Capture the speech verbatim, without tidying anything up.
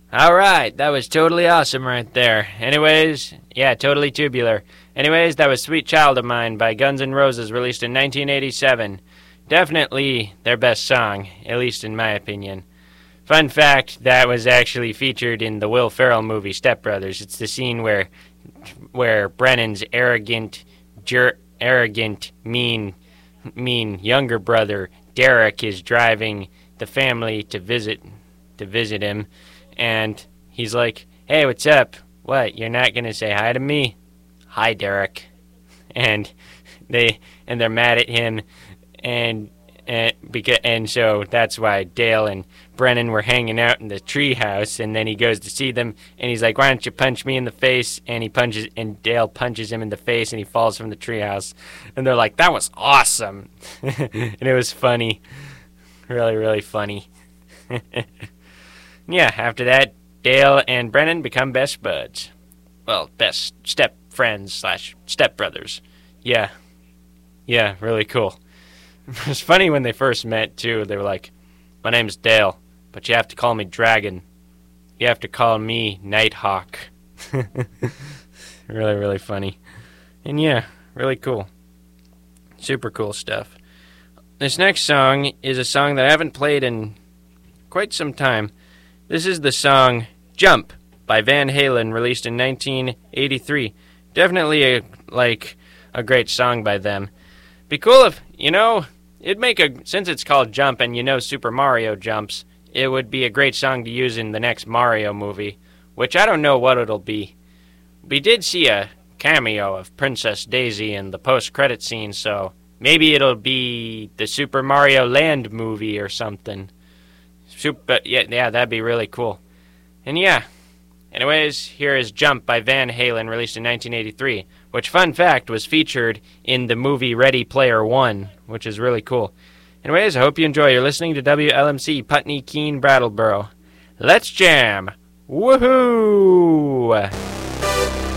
All right, that was totally awesome right there. Anyways, yeah, totally tubular. Anyways, that was Sweet Child of Mine by Guns N' Roses, released in nineteen eighty-seven. Definitely their best song, at least in my opinion. Fun fact, that was actually featured in the Will Ferrell movie Step Brothers. It's the scene where where Brennan's arrogant, jer- arrogant, mean, mean younger brother Derek is driving the family to visit to visit him. And he's like, hey, what's up? What, you're not going to say hi to me? Hi, Derek. And they and they're mad at him, and and because and so that's why Dale and Brennan were hanging out in the treehouse. And then he goes to see them, and he's like, why don't you punch me in the face? And he punches, and Dale punches him in the face, and he falls from the treehouse. And they're like, that was awesome. And it was funny, really, really funny. Yeah, after that, Dale and Brennan become best buds. Well, best step friends slash step brothers. Yeah. Yeah, really cool. It was funny when they first met, too. They were like, my name's Dale, but you have to call me Dragon. You have to call me Nighthawk. Really, really funny. And yeah, really cool. Super cool stuff. This next song is a song that I haven't played in quite some time. This is the song Jump by Van Halen, released in nineteen eighty-three. Definitely a, like, a great song by them. Be cool if, you know, it'd make a, since it's called Jump and you know Super Mario jumps, it would be a great song to use in the next Mario movie, which I don't know what it'll be. We did see a cameo of Princess Daisy in the post-credit scene, so maybe it'll be the Super Mario Land movie or something. Super, yeah, yeah, that'd be really cool. And yeah, anyways, here is Jump by Van Halen, released in nineteen eighty-three, which, fun fact, was featured in the movie Ready Player One, which is really cool. Anyways, I hope you enjoy. You're listening to W L M C Putney, Keene, Brattleboro. Let's jam! Woohoo!